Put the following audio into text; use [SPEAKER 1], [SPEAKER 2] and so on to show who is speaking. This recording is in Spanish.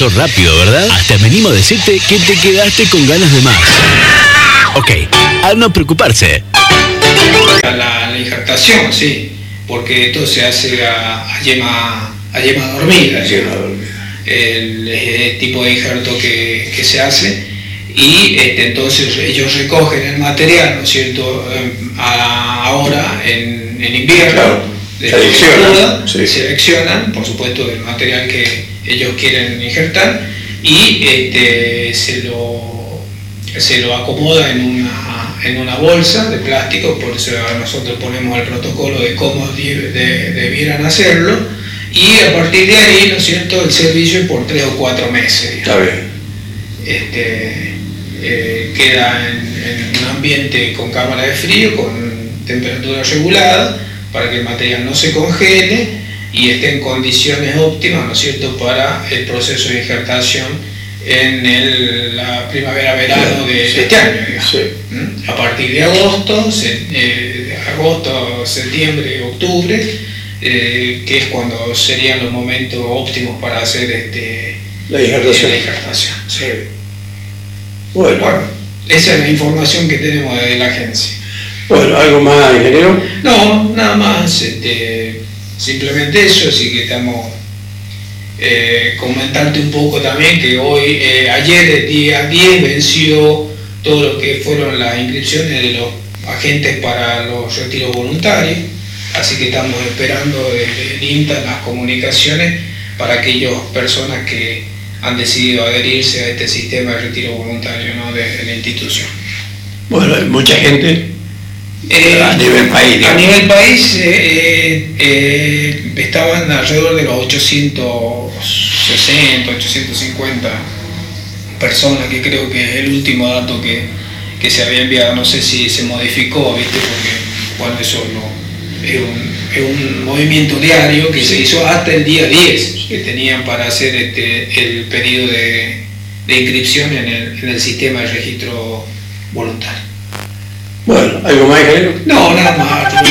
[SPEAKER 1] pasó rápido, ¿verdad? Hasta me animo a decirte que te quedaste con ganas de más. Ok, a no preocuparse.
[SPEAKER 2] La injertación, sí, porque esto se hace a yema dormida. El tipo de injerto que se hace, y entonces ellos recogen el material, ¿no es cierto?, ahora en invierno,
[SPEAKER 3] claro,
[SPEAKER 2] seleccionan, por supuesto, el material que ellos quieren injertar, y se lo acomoda en una bolsa de plástico. Por eso nosotros ponemos el protocolo de cómo debieran hacerlo, y a partir de ahí, ¿no es cierto?, el servicio por 3 o 4 meses.
[SPEAKER 3] Está bien.
[SPEAKER 2] Queda en un ambiente con cámara de frío, con temperatura regulada, para que el material no se congele y esté en condiciones óptimas, ¿no es cierto?, para el proceso de injertación en la primavera-verano de este año, digamos.
[SPEAKER 3] Sí.
[SPEAKER 2] A partir de agosto, septiembre, octubre, que es cuando serían los momentos óptimos para hacer
[SPEAKER 3] la injertación.
[SPEAKER 2] Sí.
[SPEAKER 3] Bueno,
[SPEAKER 2] esa es la información que tenemos de la agencia.
[SPEAKER 3] Bueno, ¿algo más, ingeniero?
[SPEAKER 2] No, nada más, simplemente eso. Así que estamos comentarte un poco también que ayer, el día 10, venció todo lo que fueron las inscripciones de los agentes para los retiros voluntarios, así que estamos esperando desde el INTA las comunicaciones para aquellas personas que han decidido adherirse a este sistema de retiro voluntario, ¿no?, de la institución.
[SPEAKER 3] Bueno, hay mucha gente a nivel país.
[SPEAKER 2] A nivel país estaban alrededor de los 860, 850 personas, que creo que es el último dato que se había enviado. No sé si se modificó, ¿viste? Porque bueno, eso es un movimiento diario que se hizo hasta el día 10, que tenían para hacer el pedido de inscripción en el sistema de registro voluntario.
[SPEAKER 3] Bueno, ¿algo más, ingeniero?
[SPEAKER 2] No, nada más.